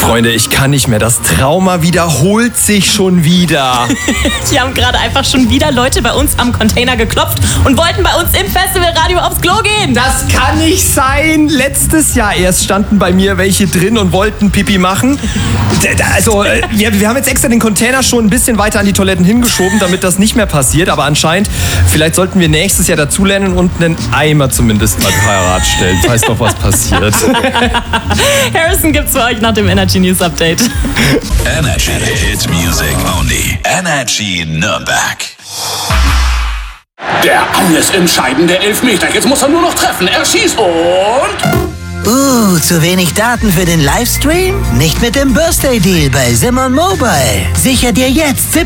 Freunde, ich kann nicht mehr. Das Trauma wiederholt sich schon wieder. Hier haben gerade einfach schon wieder Leute bei uns am Container geklopft und wollten bei uns im Festivalradio aufs Klo gehen. Das kann nicht sein. Letztes Jahr erst standen bei mir welche drin und wollten Pipi machen. Also, wir haben jetzt extra den Container schon ein bisschen weiter an die Toiletten hingeschoben, damit das nicht mehr passiert. Aber anscheinend, vielleicht sollten wir nächstes Jahr dazulernen und einen Eimer zumindest mal parat stellen, falls noch was passiert. Harrison gibt's für euch nach dem Energy News Update. Energy Hit Music Only. Energy Nürnberg. Der alles entscheidende Elfmeter. Jetzt muss er nur noch treffen. Er schießt und... zu wenig Daten für den Livestream? Nicht mit dem Birthday Deal bei Simon Mobile. Sicher dir jetzt